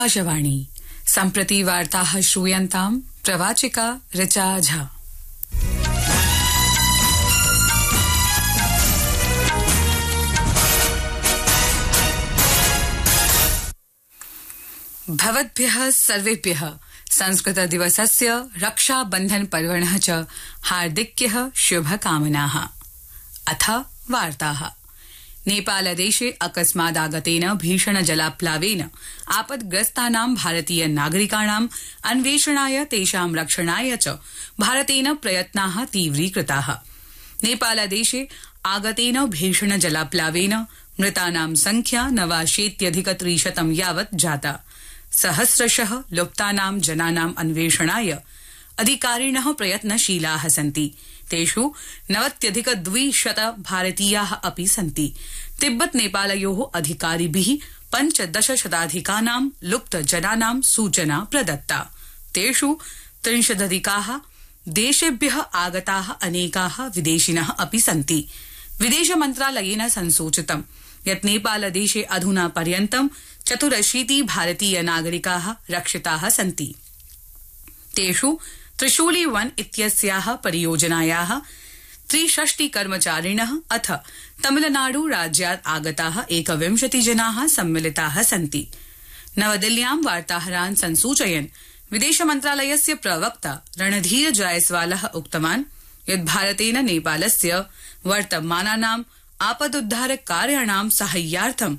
आकाशवाणी सम्प्रति वार्ताः श्रूयन्ताम् प्रवाचिका ऋचा झा। भवद्भ्यः सर्वेभ्यः संस्कृत दिवसस्य रक्षाबन्धन पर्वणः च हार्दिक्यः शुभकामनाः। अथ वार्ताः। नेपालदेशे अकस्मादागतेन भीषण जलाप्लावेन आपद्ग्रस्तानां भारतीय नागरिकाणाम् अन्वेषणाय तेषां रक्षणाय च भारतेन प्रयत्नाः तीव्रीकृताः। नेपालदेशे आगतेन भीषण जलाप्लावेन मृतानां संख्या 89,300 यावत् जाता। सहस्रशः लुप्तानां जनानाम् अन्वेषणाय अधिकारिणः प्रयत्नशीलाः सन्ति। तेषु 90,200 भारतीयाः अपि सन्ति। तिब्बत नेपालयोः अधिकारिभिः 15 शताधिकानां लुप्त जनानां सूचना प्रदत्ता। तेषु 30 देशेभ्यः आगताः अनेकाः विदेशिनः अपि सन्ति। विदेश मन्त्रालयेन संसूचितं यत् नेपालदेशे अधुना पर्यन्तं 84 भारतीय नागरिकाः रक्षिताः सन्ति। तेषु त्रिशूली वन इत्यस्याः परियोजनायाः 63 कर्मचारिणः अथ तमिलनाडु राज्यात् आगताः 21 जनाः सम्मिलिताः सन्ति। नवदिल्ल्यां वार्ताहरान् संसूचयन् विदेश मन्त्रालयस्य प्रवक्ता रणधीर जायसवालः उक्तवान् यत् भारतेन नेपालस्य वर्तमानानाम् आपदुद्धार कार्याणां साहाय्यार्थं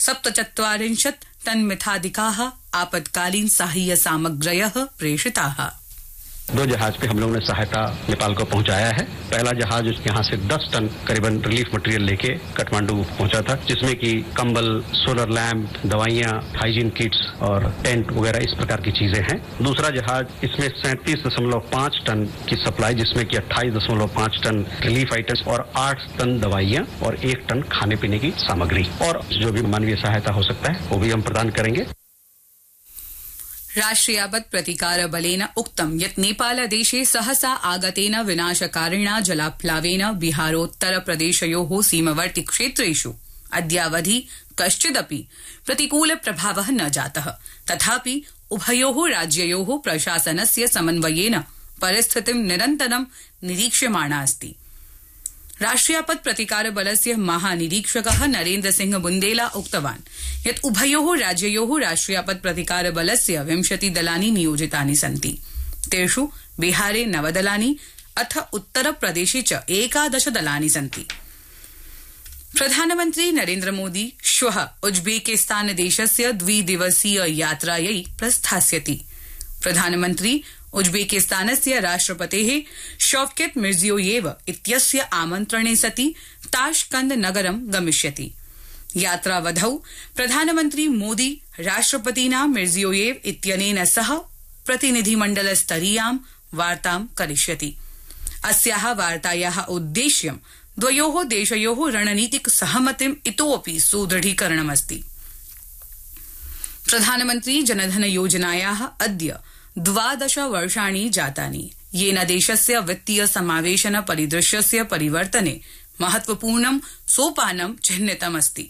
47 टन्मिताधिकाः आपत्कालीन साहाय्य सामग्र्यः प्रेषिताः। 2 जहाज पे हम लोगों ने सहायता नेपाल को पहुंचाया है। पहला जहाज यहाँ से 10 टन करीबन रिलीफ मटेरियल लेके काठमांडू पहुंचा था, जिसमें कि कंबल, सोलर लैंप, दवाइयाँ, हाइजीन किट्स और टेंट वगैरह इस प्रकार की चीजें हैं। दूसरा जहाज इसमें 37.5 टन की सप्लाई, जिसमें कि 28.5 टन रिलीफ आइटम्स और 8 टन दवाइयाँ और 1 टन खाने पीने की सामग्री और जो भी मानवीय सहायता हो सकता है वो भी हम प्रदान करेंगे। राष्ट्रियापत् प्रतिकार बलेन उक्तं यत् नेपालदेशे सहसा आगतेन विनाशकारिणा जलाप्लावेन बिहारोत्तर प्रदेशयोः सीमवर्ति क्षेत्रेषु अद्यावधि कश्चिदपि प्रतिकूल प्रभावः न जातः। तथापि उभयोः राज्ययोः प्रशासनस्य समन्वयेन परिस्थितिं निरन्तरं निरीक्ष्यमाणा अस्ति। राष्ट्रियापत् प्रतिकार बलस्य महानिरीक्षकः नरेन्द्र सिंह बुन्देला उक्तवान् यत् उभयोः राज्ययोः राष्ट्रियापत् प्रतिकार बलस्य 20 दलानि नियोजितानि सन्ति। तेषु बिहारे 9 दलानि अथ उत्तरप्रदेशे च 11 दलानि सन्ति। प्रधानमन्त्री नरेन्द्र मोदी श्वः उज्बेकिस्तान देशस्य 2 दिवसीय यात्रायै प्रस्थास्यति। प्रधानमन्त्री उज्बेकिस्तानस्य राष्ट्रपतेः शौकत मिर्जियोयेव इत्यस्य आमन्त्रणे सति ताश्कंद नगरं गमिष्यति। यात्रावधौ प्रधानमन्त्री मोदी राष्ट्रपतिना मिर्जियोयेव इत्यनेन सह प्रतिनिधिमण्डलस्तरीयां वार्तां करिष्यति। अस्याः वार्तायाः उद्देश्यं द्वयोः देशयोः रणनीतिक सहमतिम् इतोऽपि सुदृढीकरणमस्ति। प्रधानमन्त्री जनधन योजनायाः अद्य 12 वर्षाणि जातानि, येन देशस्य वित्तीय समावेशन परिदृश्यस्य परिवर्तने महत्वपूर्णं सोपानं चिह्नितमस्ति।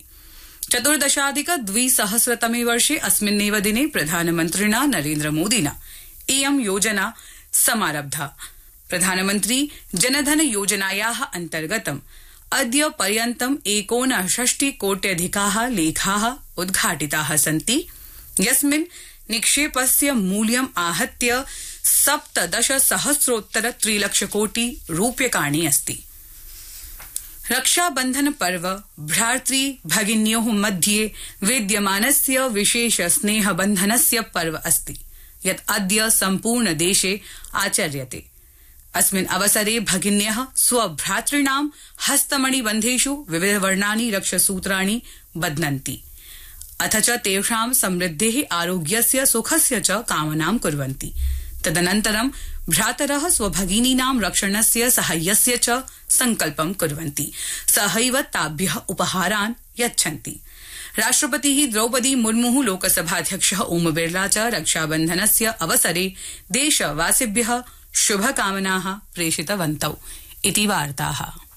14,200 वर्षे अस्मिन्नेव दिने प्रधानमन्त्रिणा नरेन्द्र मोदिना इयं योजना समारब्धा। प्रधानमन्त्री जनधन योजनायाः अन्तर्गतम् अद्य पर्यन्तम् 69 कोट्यधिकाः लेखाः उद्घाटिताः सन्ति, यस्मिन् निक्षेपस्य मूल्यम् आहत्य 17,000,000 कोटि रूप्यकाणि अस्ति। रक्षाबन्धन पर्व भ्रातृ भगिन्योः मध्ये विद्यमानस्य विशेष स्नेहबन्धनस्य पर्व अस्ति, यत् अद्य सम्पूर्ण देशे आचर्यते। अस्मिन् अवसरे भगिन्यः स्वभ्रातॄणां हस्तमणिबन्धेषु विविधवर्णानि रक्षसूत्राणि बध्नन्ति, अथ च तेषां समृद्धेः, आरोग्यस्य, सुखस्य च कामनां कुर्वन्ति। तदनन्तरं भ्रातरः स्वभगिनीनां रक्षणस्य, साहाय्यस्य च सङ्कल्पं कुर्वन्ति। सहैव ताभ्यः उपहारान् यच्छन्ति। राष्ट्रपतिः द्रौपदी मुर्मुः, लोकसभाध्यक्षः ओम बिरला च रक्षाबन्धनस्य अवसरे देशवासिभ्यः शुभकामनाः प्रेषितवन्तौ इति वार्ताः।